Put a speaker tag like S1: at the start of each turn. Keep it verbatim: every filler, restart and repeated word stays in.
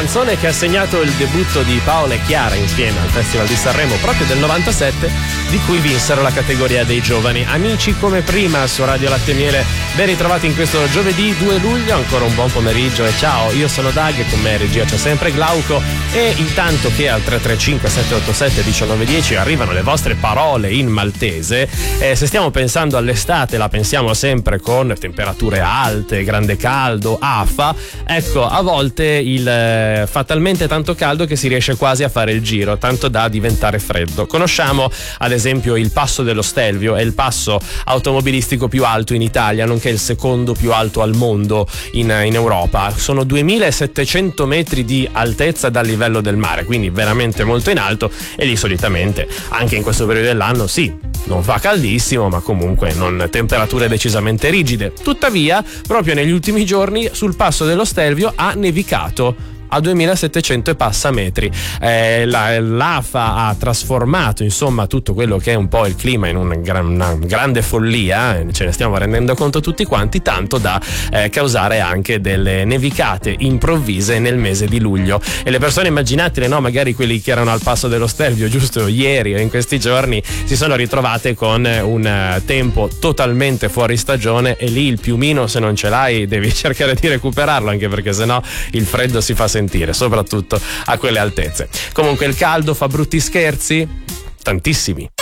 S1: canzone che ha segnato il debutto di Paola e Chiara insieme al Festival di Sanremo proprio del novantasette, di cui vinsero la categoria dei giovani. Amici come prima su Radio Latte e Miele, ben ritrovati in questo giovedì due luglio, ancora un buon pomeriggio e ciao, io sono Dag e con me regia c'è sempre Glauco, e intanto che al tre tre cinque sette otto sette uno nove uno zero arrivano le vostre parole in maltese, eh, se stiamo pensando all'estate la pensiamo sempre con temperature alte, grande caldo, afa, ecco, a volte il eh, fatalmente tanto caldo che si riesce quasi a fare il giro, tanto da diventare freddo. Conosciamo ad esempio il Passo dello Stelvio, è il passo automobilistico più alto in Italia, nonché il secondo più alto al mondo in, in Europa. Sono duemilasettecento metri di altezza dal livello del mare, quindi veramente molto in alto, e lì solitamente anche in questo periodo dell'anno sì, non fa caldissimo, ma comunque non temperature decisamente rigide. Tuttavia, proprio negli ultimi giorni sul Passo dello Stelvio ha nevicato a duemilasettecento e passa metri. Eh, la, l'Afa ha trasformato insomma tutto quello che è un po' il clima in una, gran, una grande follia, eh, ce ne stiamo rendendo conto tutti quanti, tanto da eh, causare anche delle nevicate improvvise nel mese di luglio. E le persone, immaginatele, no, magari quelli che erano al Passo dello Stelvio giusto ieri o in questi giorni, si sono ritrovate con un uh, tempo totalmente fuori stagione, e lì il piumino, se non ce l'hai, devi cercare di recuperarlo, anche perché sennò il freddo si fa sentire, soprattutto a quelle altezze. Comunque il caldo fa brutti scherzi? Tantissimi.